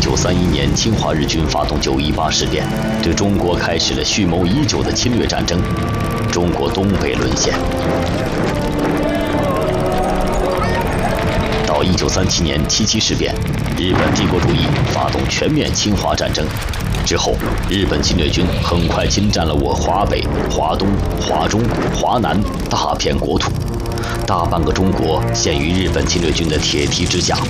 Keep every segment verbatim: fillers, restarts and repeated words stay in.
九三一年，侵华日军发动九一八事变，对中国开始了蓄谋已久的侵略战争，中国东北沦陷。到一九三七年七七事变，日本帝国主义发动全面侵华战争。之后，日本侵略军很快侵占了我华北、华东、华中、华南大片国土，大半个中国陷于日本侵略军的铁蹄之下。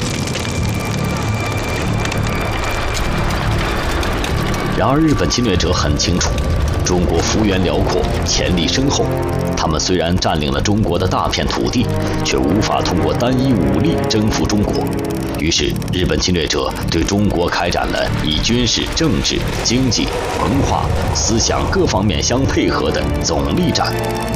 然而，日本侵略者很清楚，中国幅员辽阔，潜力深厚。他们虽然占领了中国的大片土地，却无法通过单一武力征服中国。于是，日本侵略者对中国开展了以军事、政治、经济、文化、思想各方面相配合的总力战。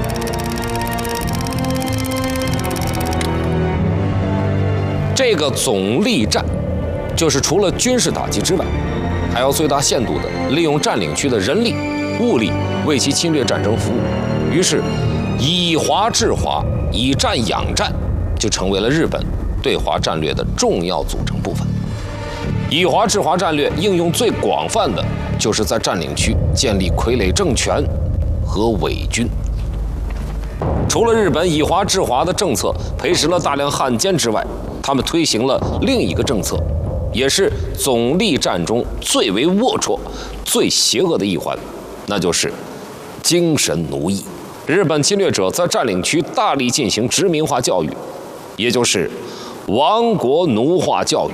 这个总力战，就是除了军事打击之外，还要最大限度地利用占领区的人力、物力为其侵略战争服务。于是，以华制华、以战养战，就成为了日本对华战略的重要组成部分。以华制华战略应用最广泛的，就是在占领区建立傀儡政权和伪军。除了日本以华制华的政策培植了大量汉奸之外，他们推行了另一个政策，也是总力战中最为龌龊、最邪恶的一环，那就是精神奴役。日本侵略者在占领区大力进行殖民化教育，也就是亡国奴化教育。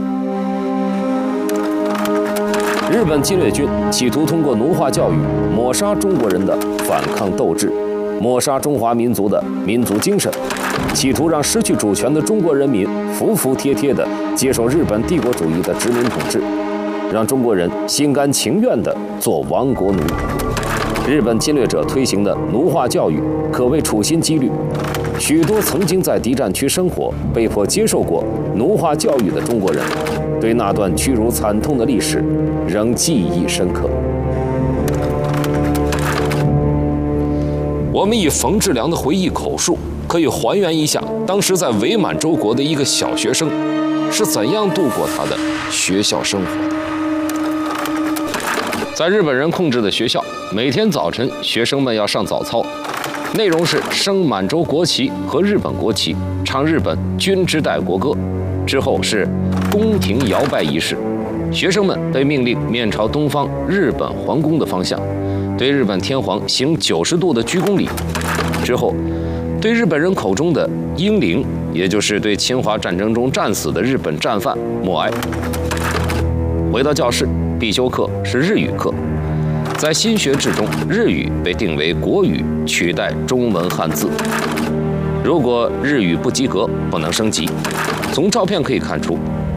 日本侵略军企图通过奴化教育抹杀中国人的反抗斗志，抹杀中华民族的民族精神，企图让失去主权的中国人民服服帖帖地接受日本帝国主义的殖民统治，让中国人心甘情愿地做亡国奴。日本侵略者推行的奴化教育可谓处心积虑，许多曾经在敌占区生活、被迫接受过奴化教育的中国人，对那段屈辱惨痛的历史仍记忆深刻。我们以冯志良的回忆口述，可以还原一下当时在伪满洲国的一个小学生是怎样度过他的学校生活的。在日本人控制的学校，每天早晨学生们要上早操，内容是升满洲国旗和日本国旗，唱日本军之代国歌，之后是宫廷摇拜仪式。学生们被命令面朝东方日本皇宫的方向，对日本天皇行九十度的鞠躬礼，之后对日本人口中的英灵，也就是对侵华战争中战死的日本战犯默哀。回到教室，必修课是日语课。在新学制中，日语被定为国语，取代中文汉字。如果日语不及格，不能升级。从照片可以看出，